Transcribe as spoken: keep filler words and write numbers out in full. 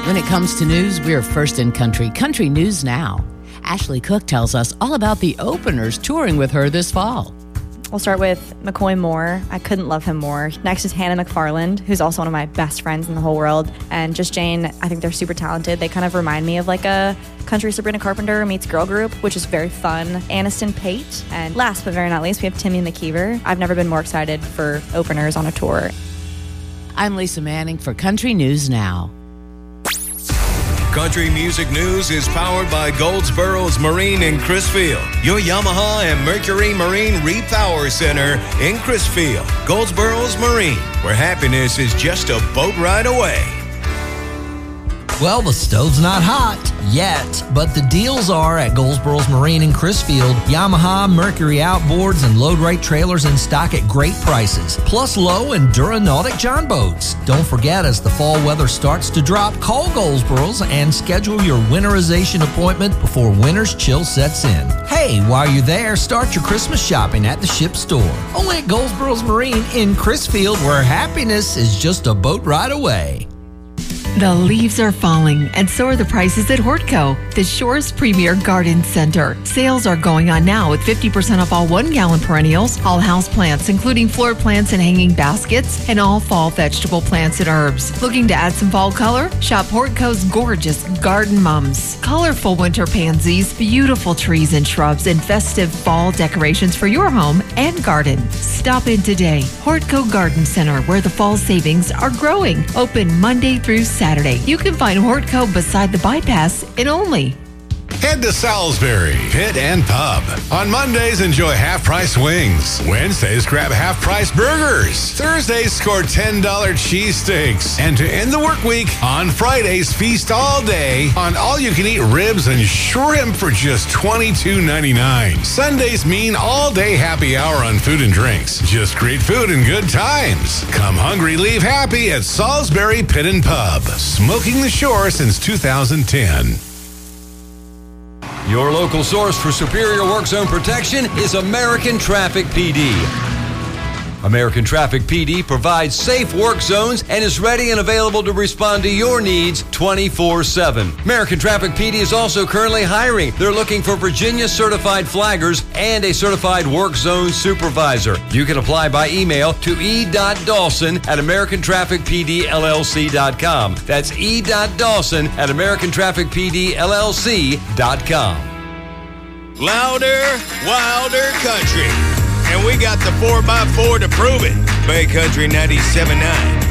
When it comes to news, we're first in country. Country News Now. Ashley Cook tells us all about the openers touring with her this fall. We'll start with McCoy Moore. I couldn't love him more. Next is Hannah McFarland, who's also one of my best friends in the whole world. And Just Jane, I think they're super talented. They kind of remind me of like a country Sabrina Carpenter meets girl group, which is very fun. Aniston Pate. And last but very not least, we have Timmy McKeever. I've never been more excited for openers on a tour. I'm Lisa Manning for Country News Now. Country Music News is powered by Goldsboro's Marine in Crisfield, your Yamaha and Mercury Marine Repower Center in Crisfield. Goldsboro's Marine, where happiness is just a boat ride away. Well, the stove's not hot yet, but the deals are at Goldsboro's Marine in Crisfield. Yamaha, Mercury outboards, and load rate trailers in stock at great prices, plus low and Duranautic John boats. Don't forget, as the fall weather starts to drop, call Goldsboro's and schedule your winterization appointment before winter's chill sets in. Hey, while you're there, start your Christmas shopping at the Ship Store. Only at Goldsboro's Marine in Crisfield, where happiness is just a boat ride away. The leaves are falling, and so are the prices at Hortco, the Shore's premier garden center. Sales are going on now with fifty percent off all one-gallon perennials, all house plants, including floor plants and hanging baskets, and all fall vegetable plants and herbs. Looking to add some fall color? Shop Hortco's gorgeous Garden Mums. Colorful winter pansies, beautiful trees and shrubs, and festive fall decorations for your home and garden. Stop in today. Hortco Garden Center, where the fall savings are growing. Open Monday through Saturday. Saturday. You can find Hortco beside the bypass in Olney. Head to Salisbury Pit and Pub. On Mondays, enjoy half-price wings. Wednesdays, grab half-price burgers. Thursdays, score ten dollars cheesesteaks. And to end the work week, on Fridays, feast all day on all-you-can-eat ribs and shrimp for just twenty-two ninety-nine. Sundays mean all-day happy hour on food and drinks. Just great food and good times. Come hungry, leave happy at Salisbury Pit and Pub. Smoking the shore since two thousand ten. Your local source for superior work zone protection is American Traffic P D. American Traffic P D provides safe work zones and is ready and available to respond to your needs twenty-four seven. American Traffic P D is also currently hiring. They're looking for Virginia certified flaggers and a certified work zone supervisor. You can apply by email to e dot dawson at american traffic p d l l c dot com. That's e dot dawson at american traffic p d l l c dot com. Louder, wilder country. And we got the four by four to prove it. Bay Country ninety-seven point nine.